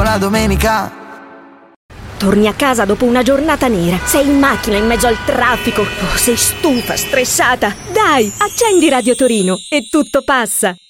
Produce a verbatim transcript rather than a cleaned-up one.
la domenica. Torni a casa dopo una giornata nera, sei in macchina in mezzo al traffico, oh, sei stufa, stressata. Dai, accendi Radio Torino e tutto passa.